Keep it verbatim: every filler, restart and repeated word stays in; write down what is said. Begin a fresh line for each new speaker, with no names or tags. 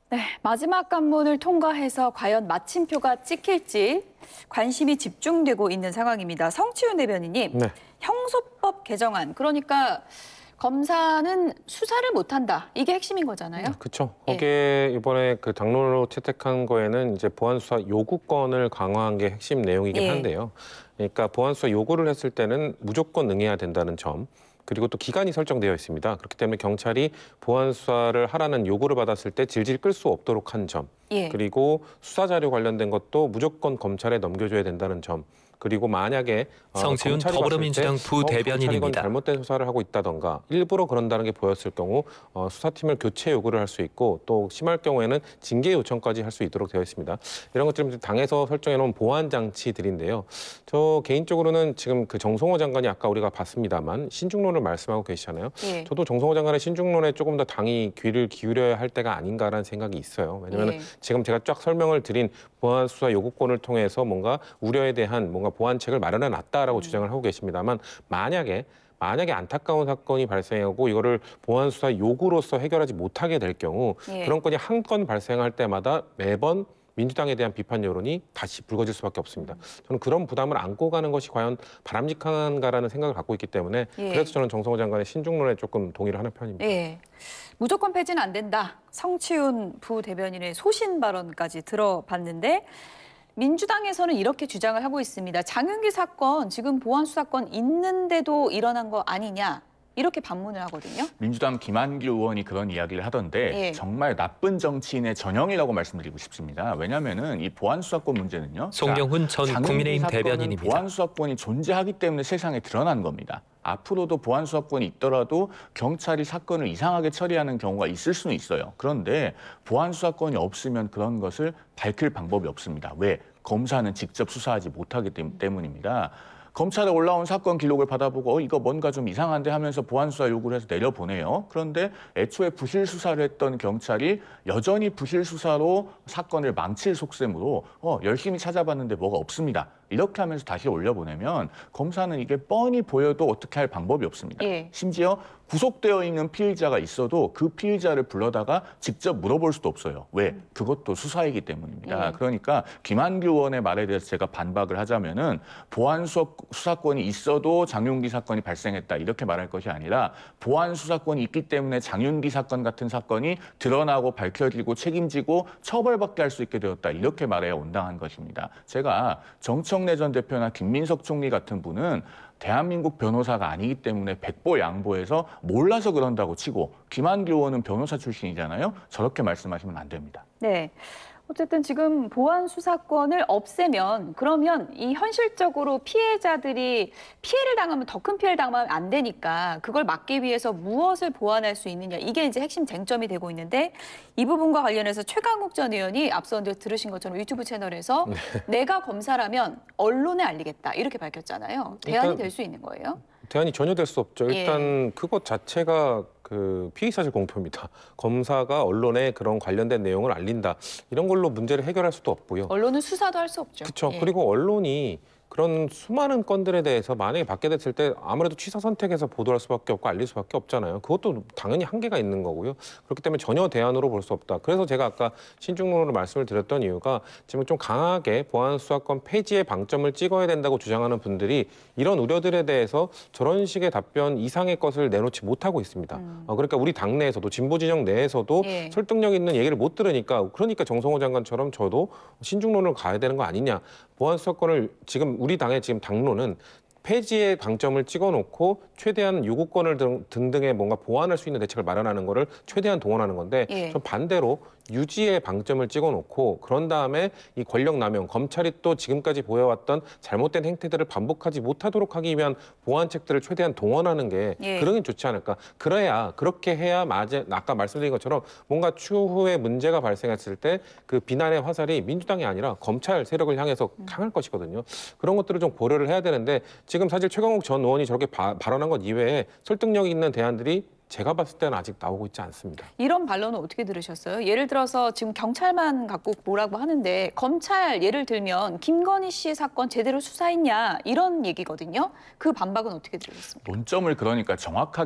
네, 마지막 관문을 통과해서 과연 마침표가 찍힐지 관심이 집중되고 있는 상황입니다. 성치훈 대변인님,
네.
형소법 개정안, 그러니까 검사는 수사를 못한다. 이게 핵심인 거잖아요.
그렇죠.
예.
거기에 이번에 그 당론으로 채택한 거에는 이제 보안수사 요구권을 강화한 게 핵심 내용이긴
예.
한데요. 그러니까 보안수사 요구를 했을 때는 무조건 응해야 된다는 점. 그리고 또 기간이 설정되어 있습니다. 그렇기 때문에 경찰이 보안 수사를 하라는 요구를 받았을 때 질질 끌 수 없도록 한 점.
예.
그리고 수사 자료 관련된 것도 무조건 검찰에 넘겨줘야 된다는 점. 그리고 만약에
성치훈
어, 검찰이
더불어민주당
봤을 때 어,
부대변인입니다.
경찰이 잘못된 수사를 하고 있다던가 일부러 그런다는 게 보였을 경우 어, 수사팀을 교체 요구를 할 수 있고 또 심할 경우에는 징계 요청까지 할 수 있도록 되어 있습니다. 이런 것들은 당에서 설정해 놓은 보안 장치들인데요. 저 개인적으로는 지금 그 정성호 장관이 아까 우리가 봤습니다만 신중론을 말씀하고 계시잖아요.
예.
저도 정성호 장관의 신중론에 조금 더 당이 귀를 기울여야 할 때가 아닌가라는 생각이 있어요. 왜냐하면
예.
지금 제가 쫙 설명을 드린 보안 수사 요구권을 통해서 뭔가 우려에 대한 뭔가 보완책을 마련해 놨다라고
음.
주장을 하고 계십니다만 만약에 만약에 안타까운 사건이 발생하고 이거를 보안 수사 요구로서 해결하지 못하게 될 경우
예.
그런 건이 한 건 발생할 때마다 매번 민주당에 대한 비판 여론이 다시 불거질 수밖에 없습니다. 저는 그런 부담을 안고 가는 것이 과연 바람직한가라는 생각을 갖고 있기 때문에
예.
그래서 저는 정성호 장관의 신중론에 조금 동의를 하는 편입니다.
예. 무조건 폐지는 안 된다. 성치훈 부대변인의 소신 발언까지 들어봤는데 민주당에서는 이렇게 주장을 하고 있습니다. 장윤기 사건, 지금 보안 수사권 있는데도 일어난 거 아니냐. 이렇게 반문을 하거든요.
민주당 김한길 의원이 그런 이야기를 하던데
예.
정말 나쁜 정치인의 전형이라고 말씀드리고 싶습니다. 왜냐하면 이 보안수사권 문제는요.
송경훈 전
장윤기
국민의힘
사건은
대변인입니다.
보안수사권이 존재하기 때문에 세상에 드러난 겁니다. 앞으로도 보안수사권이 있더라도 경찰이 사건을 이상하게 처리하는 경우가 있을 수는 있어요. 그런데 보안수사권이 없으면 그런 것을 밝힐 방법이 없습니다. 왜? 검사는 직접 수사하지 못하기 때문입니다. 검찰에 올라온 사건 기록을 받아보고 어, 이거 뭔가 좀 이상한데 하면서 보안수사 요구를 해서 내려보내요. 그런데 애초에 부실 수사를 했던 경찰이 여전히 부실 수사로 사건을 망칠 속셈으로 어, 열심히 찾아봤는데 뭐가 없습니다. 이렇게 하면서 다시 올려보내면 검사는 이게 뻔히 보여도 어떻게 할 방법이 없습니다.
예.
심지어 구속되어 있는 피의자가 있어도 그 피의자를 불러다가 직접 물어볼 수도 없어요. 왜? 그것도 수사이기 때문입니다.
예.
그러니까 김한규 의원의 말에 대해서 제가 반박을 하자면은 보안 수사권이 있어도 장윤기 사건이 발생했다 이렇게 말할 것이 아니라 보안 수사권이 있기 때문에 장윤기 사건 같은 사건이 드러나고 밝혀지고 책임지고 처벌받게 할 수 있게 되었다 이렇게 말해야 온당한 것입니다. 제가 정청래 전 대표나 김민석 총리 같은 분은 대한민국 변호사가 아니기 때문에 백보양보해서 몰라서 그런다고 치고 김한길 의원은 변호사 출신이잖아요. 저렇게 말씀하시면 안 됩니다.
네. 어쨌든 지금 보안 수사권을 없애면 그러면 이 현실적으로 피해자들이 피해를 당하면 더 큰 피해를 당하면 안 되니까 그걸 막기 위해서 무엇을 보완할 수 있느냐 이게 이제 핵심 쟁점이 되고 있는데 이 부분과 관련해서 최강욱 전 의원이 앞서 들으신 것처럼 유튜브 채널에서 네. 내가 검사라면 언론에 알리겠다 이렇게 밝혔잖아요. 대안이 될 수 있는 거예요?
대안이 전혀 될 수 없죠. 일단
예.
그것 자체가 그 피의사실 공표입니다. 검사가 언론에 그런 관련된 내용을 알린다. 이런 걸로 문제를 해결할 수도 없고요.
언론은 수사도 할 수 없죠.
그렇죠.
예.
그리고 언론이 그런 수많은 건들에 대해서 만약에 받게 됐을 때 아무래도 취사 선택해서 보도할 수밖에 없고 알릴 수밖에 없잖아요. 그것도 당연히 한계가 있는 거고요. 그렇기 때문에 전혀 대안으로 볼 수 없다. 그래서 제가 아까 신중론으로 말씀을 드렸던 이유가 지금 좀 강하게 보안 수사권 폐지에 방점을 찍어야 된다고 주장하는 분들이 이런 우려들에 대해서 저런 식의 답변 이상의 것을 내놓지 못하고 있습니다.
음.
어, 그러니까 우리 당 내에서도 진보 진영 내에서도
예.
설득력 있는 얘기를 못 들으니까 그러니까 정성호 장관처럼 저도 신중론으로 가야 되는 거 아니냐. 보안 수사권을 지금 우리 당의 지금 당론은 폐지에 방점을 찍어놓고 최대한 요구권을 등, 등등의 뭔가 보완할 수 있는 대책을 마련하는 거를 최대한 동원하는 건데
예.
좀 반대로 유지에 방점을 찍어놓고 그런 다음에 이 권력 남용, 검찰이 또 지금까지 보여왔던 잘못된 행태들을 반복하지 못하도록 하기 위한 보완책들을 최대한 동원하는 게
예.
그러긴 좋지 않을까. 그래야 그렇게 해야 맞아, 아까 말씀드린 것처럼 뭔가 추후에 문제가 발생했을 때 그 비난의 화살이 민주당이 아니라 검찰 세력을 향해서 향할 것이거든요. 그런 것들을 좀 고려를 해야 되는데 지금 사실 최강욱 전 의원이 저렇게 바, 발언한 것 이외에 설득력 있는 대안들이 제가 봤을 때는 아직 나오고 있지 않습니다.
이런 반론은 어떻게 들으셨어요? 예를 들어서 지금 경찰만 갖고 뭐라고 하는데 검찰 예를 들면 김건희 씨 사건 제대로 수사했냐 이런 얘기거든요. 그 반박은 어떻게 들으셨습니까?
논점을 그러니까 정확하게